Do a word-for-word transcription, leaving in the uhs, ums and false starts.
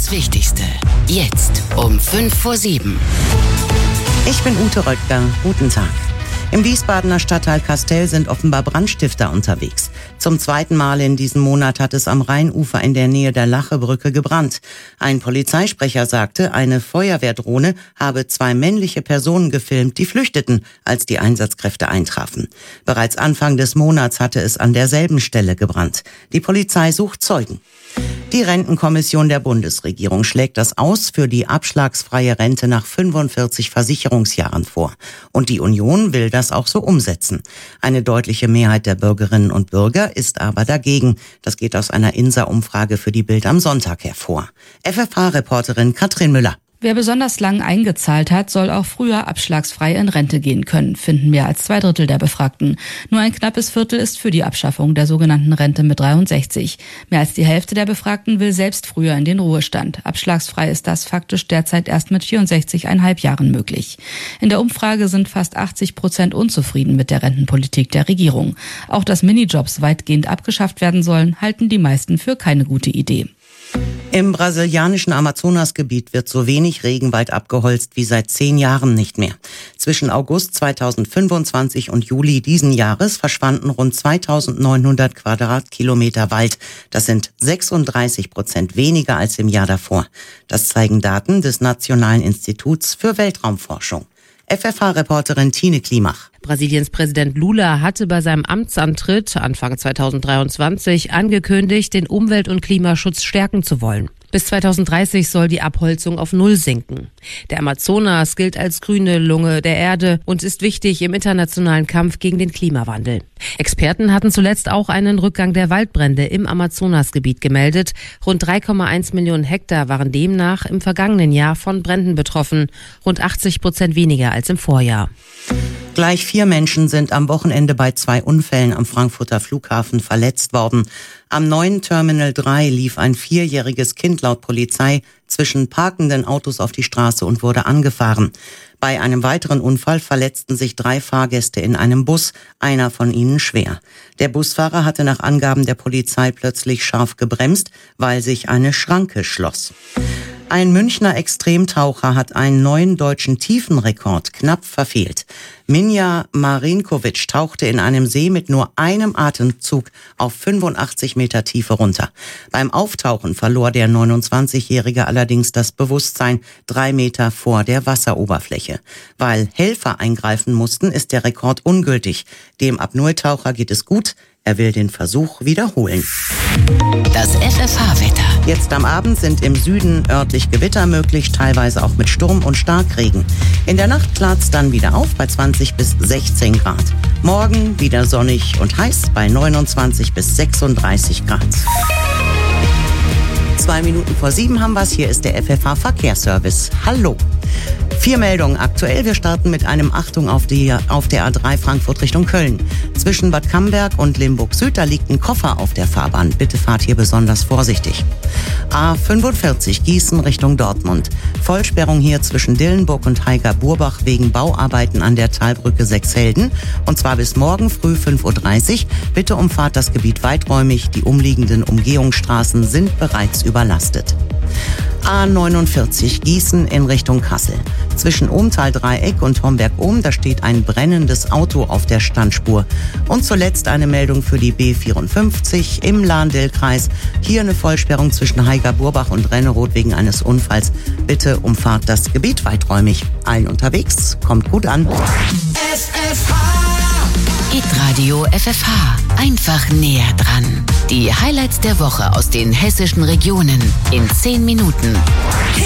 Das Wichtigste. Jetzt um fünf vor sieben. Ich bin Ute Röttger. Guten Tag. Im Wiesbadener Stadtteil Kastel sind offenbar Brandstifter unterwegs. Zum zweiten Mal in diesem Monat hat es am Rheinufer in der Nähe der Lachebrücke gebrannt. Ein Polizeisprecher sagte, eine Feuerwehrdrohne habe zwei männliche Personen gefilmt, die flüchteten, als die Einsatzkräfte eintrafen. Bereits Anfang des Monats hatte es an derselben Stelle gebrannt. Die Polizei sucht Zeugen. Die Rentenkommission der Bundesregierung schlägt das Aus für die abschlagsfreie Rente nach fünfundvierzig Versicherungsjahren vor. Und die Union will das auch so umsetzen. Eine deutliche Mehrheit der Bürgerinnen und Bürger ist aber dagegen. Das geht aus einer I N S A-Umfrage für die Bild am Sonntag hervor. F F H-Reporterin Katrin Müller. Wer besonders lang eingezahlt hat, soll auch früher abschlagsfrei in Rente gehen können, finden mehr als zwei Drittel der Befragten. Nur ein knappes Viertel ist für die Abschaffung der sogenannten Rente mit dreiundsechzig. Mehr als die Hälfte der Befragten will selbst früher in den Ruhestand. Abschlagsfrei ist das faktisch derzeit erst mit vierundsechzig Komma fünf Jahren möglich. In der Umfrage sind fast achtzig Prozent unzufrieden mit der Rentenpolitik der Regierung. Auch dass Minijobs weitgehend abgeschafft werden sollen, halten die meisten für keine gute Idee. Im brasilianischen Amazonasgebiet wird so wenig Regenwald abgeholzt wie seit zehn Jahren nicht mehr. Zwischen August zweitausendfünfundzwanzig und Juli diesen Jahres verschwanden rund zweitausendneunhundert Quadratkilometer Wald. Das sind sechsunddreißig Prozent weniger als im Jahr davor. Das zeigen Daten des Nationalen Instituts für Weltraumforschung. F F H-Reporterin Tine Klimach. Brasiliens Präsident Lula hatte bei seinem Amtsantritt Anfang zweitausenddreiundzwanzig angekündigt, den Umwelt- und Klimaschutz stärken zu wollen. Bis zweitausenddreißig soll die Abholzung auf Null sinken. Der Amazonas gilt als grüne Lunge der Erde und ist wichtig im internationalen Kampf gegen den Klimawandel. Experten hatten zuletzt auch einen Rückgang der Waldbrände im Amazonasgebiet gemeldet. Rund drei Komma eins Millionen Hektar waren demnach im vergangenen Jahr von Bränden betroffen. Rund achtzig Prozent weniger als im Vorjahr. Gleich vier Menschen sind am Wochenende bei zwei Unfällen am Frankfurter Flughafen verletzt worden. Am neuen Terminal drei lief ein vierjähriges Kind laut Polizei zwischen parkenden Autos auf die Straße und wurde angefahren. Bei einem weiteren Unfall verletzten sich drei Fahrgäste in einem Bus, einer von ihnen schwer. Der Busfahrer hatte nach Angaben der Polizei plötzlich scharf gebremst, weil sich eine Schranke schloss. Ein Münchner Extremtaucher hat einen neuen deutschen Tiefenrekord knapp verfehlt. Minja Marinkovic tauchte in einem See mit nur einem Atemzug auf fünfundachtzig Meter Tiefe runter. Beim Auftauchen verlor der neunundzwanzigjährige allerdings das Bewusstsein drei Meter vor der Wasseroberfläche. Weil Helfer eingreifen mussten, ist der Rekord ungültig. Dem Apnoe-Taucher geht es gut. Er will den Versuch wiederholen. Das F F H-Wetter. Jetzt am Abend sind im Süden örtlich Gewitter möglich, teilweise auch mit Sturm und Starkregen. In der Nacht klart's dann wieder auf bei zwanzig bis sechzehn Grad. Morgen wieder sonnig und heiß bei neunundzwanzig bis sechsunddreißig Grad. Zwei Minuten vor sieben haben wir's. Hier ist der F F H-Verkehrsservice. Hallo. Vier Meldungen aktuell. Wir starten mit einem Achtung auf, die, auf der A drei Frankfurt Richtung Köln. Zwischen Bad Camberg und Limburg Süd, da liegt ein Koffer auf der Fahrbahn. Bitte fahrt hier besonders vorsichtig. A fünfundvierzig Gießen Richtung Dortmund. Vollsperrung hier zwischen Dillenburg und Heiger-Burbach wegen Bauarbeiten an der Talbrücke Sechshelden. Und zwar bis morgen früh fünf Uhr dreißig. Bitte umfahrt das Gebiet weiträumig. Die umliegenden Umgehungsstraßen sind bereits überlastet. A neunundvierzig Gießen in Richtung Kassel. Zwischen Ohmtal-Dreieck und Homberg-Ohm, da steht ein brennendes Auto auf der Standspur. Und zuletzt eine Meldung für die B vierundfünfzig im Lahn-Dill-Kreis. Hier eine Vollsperrung zwischen Heiger-Burbach und Renneroth wegen eines Unfalls. Bitte umfahrt das Gebiet weiträumig. Allen unterwegs, kommt gut an. F F H. Hitradio F F H. Einfach näher dran. Die Highlights der Woche aus den hessischen Regionen in zehn Minuten.